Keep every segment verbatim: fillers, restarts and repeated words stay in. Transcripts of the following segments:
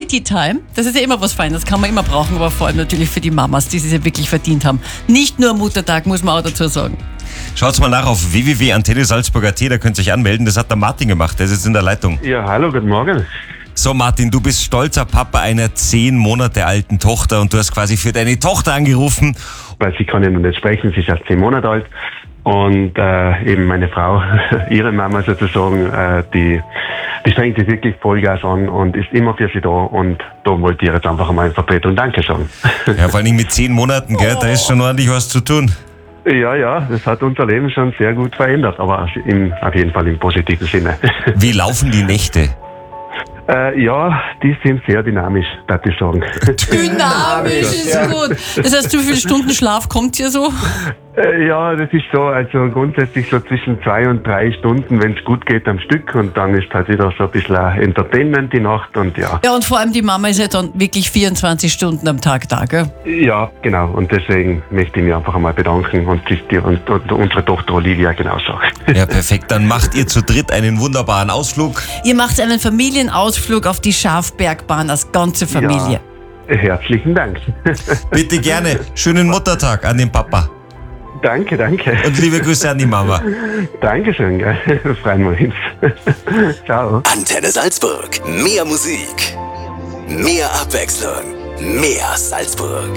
Quality Time, das ist ja immer was Feines, das kann man immer brauchen, aber vor allem natürlich für die Mamas, die es ja wirklich verdient haben. Nicht nur am Muttertag, muss man auch dazu sagen. Schaut's mal nach auf w w w punkt antenne salzburg punkt a t, da könnt ihr euch anmelden. Das hat der Martin gemacht, der ist jetzt in der Leitung. Ja, hallo, guten Morgen. So Martin, du bist stolzer Papa einer zehn Monate alten Tochter und du hast quasi für deine Tochter angerufen. Weil sie kann ja noch nicht sprechen, sie ist erst zehn Monate alt. Und äh, eben meine Frau, ihre Mama sozusagen, äh, die, die strengt sich wirklich Vollgas an und ist immer für sie da. Und da wollte ich jetzt einfach mal in Vertretung Danke sagen. Ja, vor allem mit zehn Monaten, gell, da ist schon ordentlich was zu tun. Ja, ja, das hat unser Leben schon sehr gut verändert, aber im, auf jeden Fall im positiven Sinne. Wie laufen die Nächte? Äh, ja, die sind sehr dynamisch, darf ich sagen. Dynamisch ist gut. Das heißt, wie viele Stunden Schlaf kommt hier so? Äh, ja, das ist so, also grundsätzlich so zwischen zwei und drei Stunden, wenn es gut geht, am Stück. Und dann ist halt wieder so ein bisschen Entertainment die Nacht und ja. Ja, und vor allem die Mama ist ja dann wirklich vierundzwanzig Stunden am Tag da, gell? Ja, genau. Und deswegen möchte ich mich einfach einmal bedanken und, die, und, und unsere Tochter Olivia genauso. Ja, perfekt. Dann macht ihr zu dritt einen wunderbaren Ausflug. Ihr macht einen Familienausflug auf die Schafbergbahn als ganze Familie. Ja, herzlichen Dank. Bitte gerne. Schönen Muttertag an den Papa. Danke, danke. Und liebe Grüße an die Mama. Dankeschön, gell. Freuen wir uns. Ciao. Antenne Salzburg. Mehr Musik. Mehr Abwechslung. Mehr Salzburg.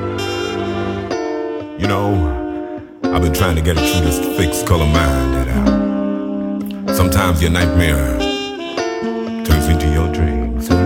You know, I've been trying to get a true this fixed color mind that out. Sometimes your nightmare turns into your